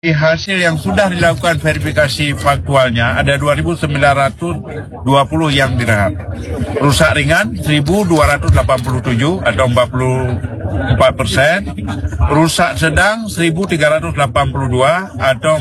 Hasil yang sudah dilakukan verifikasi faktualnya ada 2.920 yang direhab. Rusak ringan 1.287 atau 44%. Rusak sedang 1.382 atau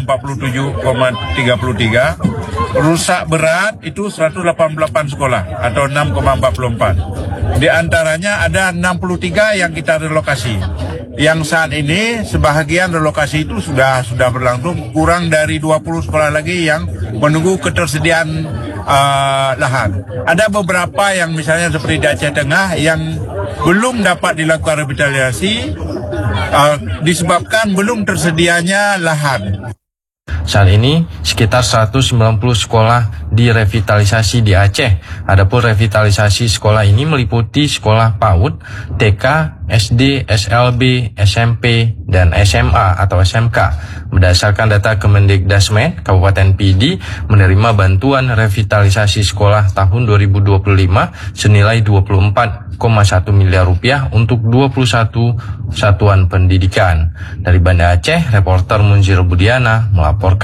47,33. Rusak berat itu 188 sekolah atau 6,44. Di antaranya ada 63 yang kita relokasi. Yang saat ini sebahagian relokasi itu sudah berlangsung, kurang dari 20 sekolah lagi yang menunggu ketersediaan lahan. Ada beberapa yang misalnya seperti di Aceh Tengah yang belum dapat dilakukan revitalisasi disebabkan belum tersedianya lahan. Saat ini, sekitar 190 sekolah direvitalisasi di Aceh. Adapun revitalisasi sekolah ini meliputi sekolah PAUD, TK, SD, SLB, SMP, dan SMA atau SMK. Berdasarkan data Kemendikdasmen, Kabupaten Pidi menerima bantuan revitalisasi sekolah tahun 2025 senilai 24,1 miliar rupiah untuk 21 satuan pendidikan. Dari Banda Aceh, reporter Munzir Budiana melaporkan.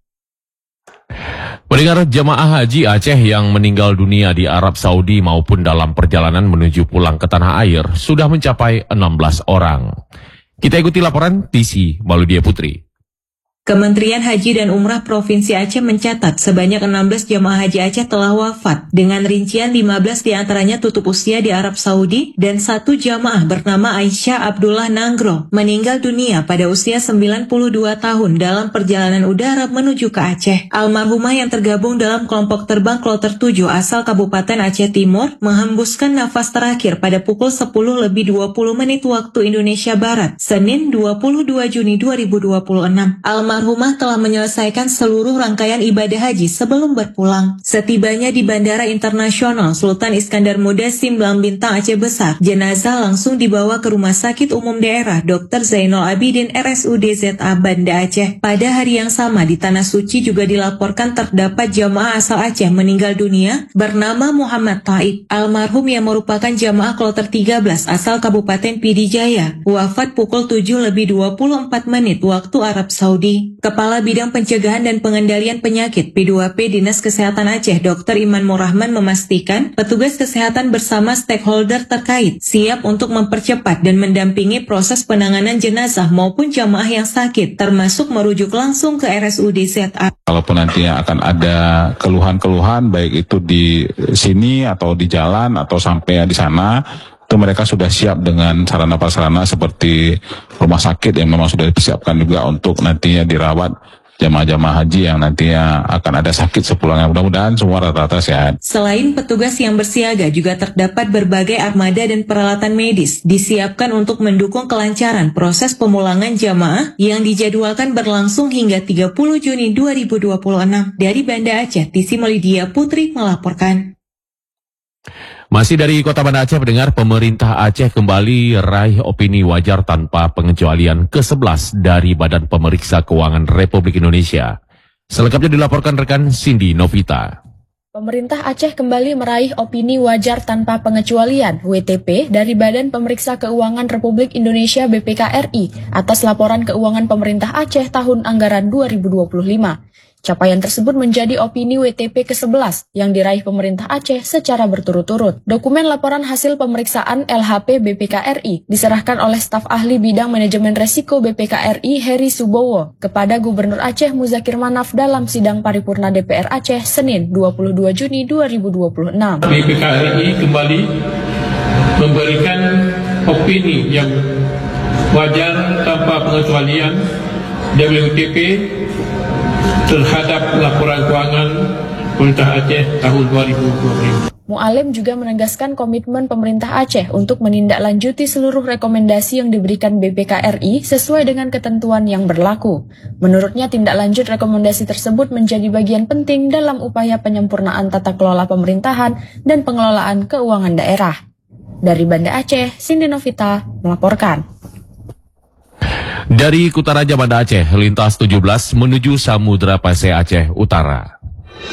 Pendengar, jemaah haji Aceh yang meninggal dunia di Arab Saudi maupun dalam perjalanan menuju pulang ke tanah air sudah mencapai 16 orang. Kita ikuti laporan TC Maludia Putri. Kementerian Haji dan Umrah Provinsi Aceh mencatat sebanyak 16 jemaah haji Aceh telah wafat, dengan rincian 15 diantaranya tutup usia di Arab Saudi dan satu jamaah bernama Aisyah Abdullah Nanggro meninggal dunia pada usia 92 tahun dalam perjalanan udara menuju ke Aceh. Almarhumah yang tergabung dalam kelompok terbang Kloter 7 asal Kabupaten Aceh Timur menghembuskan nafas terakhir pada pukul 10:20 waktu Indonesia Barat, Senin 22 Juni 2026. Almarhumah telah menyelesaikan seluruh rangkaian ibadah haji sebelum berpulang. Setibanya di Bandara Internasional Sultan Iskandar Muda Simbang Bintang Aceh Besar, jenazah langsung dibawa ke Rumah Sakit Umum Daerah Dr. Zainal Abidin RSUD ZA Banda Aceh. Pada hari yang sama di Tanah Suci juga dilaporkan terdapat jamaah asal Aceh meninggal dunia bernama Muhammad Taib. Almarhum yang merupakan jamaah Kloter 13 asal Kabupaten Pidi Jaya, wafat pukul 7:24 waktu Arab Saudi. Kepala Bidang Pencegahan dan Pengendalian Penyakit P2P Dinas Kesehatan Aceh Dr. Iman Murrahman memastikan petugas kesehatan bersama stakeholder terkait siap untuk mempercepat dan mendampingi proses penanganan jenazah maupun jamaah yang sakit, termasuk merujuk langsung ke RSUD ZA. Kalaupun nantinya akan ada keluhan-keluhan baik itu di sini atau di jalan atau sampai di sana, itu mereka sudah siap dengan sarana-prasarana seperti rumah sakit yang memang sudah dipersiapkan juga untuk nantinya dirawat jamaah-jamaah haji yang nantinya akan ada sakit sepulangnya. Mudah-mudahan semua rata-rata sehat. Selain petugas yang bersiaga, juga terdapat berbagai armada dan peralatan medis disiapkan untuk mendukung kelancaran proses pemulangan jamaah yang dijadwalkan berlangsung hingga 30 Juni 2026. Dari Banda Aceh, Tisi Maulidia Putri melaporkan. Masih dari Kota Banda Aceh, pendengar, pemerintah Aceh kembali raih opini wajar tanpa pengecualian ke-11 dari Badan Pemeriksa Keuangan Republik Indonesia. Selengkapnya dilaporkan rekan Cindy Novita. Pemerintah Aceh kembali meraih opini wajar tanpa pengecualian (WTP) dari Badan Pemeriksa Keuangan Republik Indonesia BPK-RI atas laporan keuangan pemerintah Aceh tahun anggaran 2025. Capaian tersebut menjadi opini WTP ke-11 yang diraih pemerintah Aceh secara berturut-turut. Dokumen laporan hasil pemeriksaan LHP BPK-RI diserahkan oleh staf ahli bidang manajemen resiko BPK-RI Heri Subowo kepada Gubernur Aceh Muzakir Manaf dalam sidang paripurna DPR Aceh Senin 22 Juni 2026. BPK-RI kembali memberikan opini yang wajar tanpa pengecualian WTP terhadap laporan keuangan pemerintah Aceh tahun 2025. Mu'alim juga menegaskan komitmen pemerintah Aceh untuk menindaklanjuti seluruh rekomendasi yang diberikan BPK-RI sesuai dengan ketentuan yang berlaku. Menurutnya, tindak lanjut rekomendasi tersebut menjadi bagian penting dalam upaya penyempurnaan tata kelola pemerintahan dan pengelolaan keuangan daerah. Dari Banda Aceh, Cindy Novita melaporkan. Dari Kutaraja Banda Aceh, lintas 17 menuju Samudra Pasai Aceh Utara.